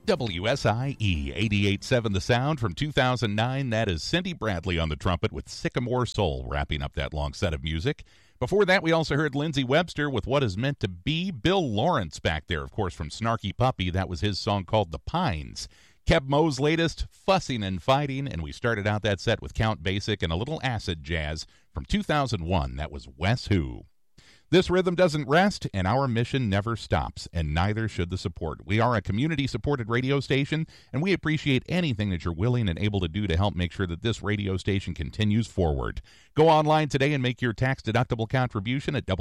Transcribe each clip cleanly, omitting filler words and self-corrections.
WSIE 88.7 The Sound from 2009. That is Cindy Bradley on the trumpet with Sycamore Soul wrapping up that long set of music. Before that, we also heard Lindsey Webster with What Is Meant to Be. Bill Lawrence back there, of course, from Snarky Puppy. That was his song called The Pines. Keb Mo's latest, Fussing and Fighting, and we started out that set with Count Basic and a little acid jazz from 2001. That was Wes Who. This rhythm doesn't rest, and our mission never stops, and neither should the support. We are a community-supported radio station, and we appreciate anything that you're willing and able to do to help make sure that this radio station continues forward. Go online today and make your tax-deductible contribution at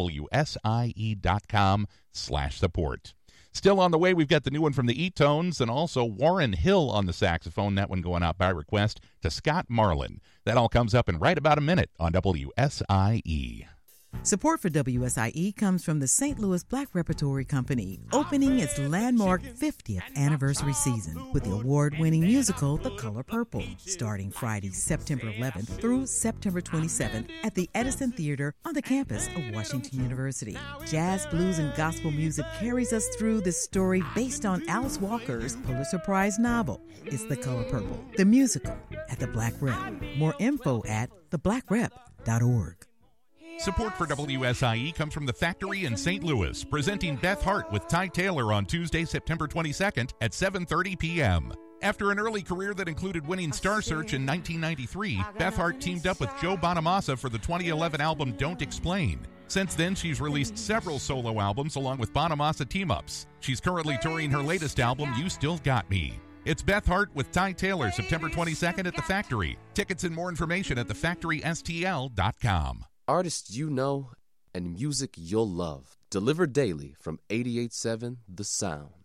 WSIE.com/support. Still on the way, we've got the new one from the E-Tones, and also Warren Hill on the saxophone, that one going out by request to Scott Marlin. That all comes up in right about a minute on WSIE. Support for WSIE comes from the St. Louis Black Repertory Company, opening its landmark 50th anniversary season with the award-winning musical The Color Purple, starting Friday, September 11th through September 27th at the Edison Theater on the campus of Washington University. Jazz, blues, and gospel music carries us through this story based on Alice Walker's Pulitzer Prize novel. It's The Color Purple, the musical, at the Black Rep. More info at theblackrep.org. Support for WSIE comes from The Factory in St. Louis, presenting Beth Hart with Ty Taylor on Tuesday, September 22nd at 7:30 p.m. After an early career that included winning Star Search in 1993, Beth Hart teamed up with Joe Bonamassa for the 2011 album Don't Explain. Since then, she's released several solo albums along with Bonamassa team-ups. She's currently touring her latest album, You Still Got Me. It's Beth Hart with Ty Taylor, September 22nd at The Factory. Tickets and more information at thefactorystl.com. Artists you know and music you'll love. Delivered daily from 88.7 The Sound.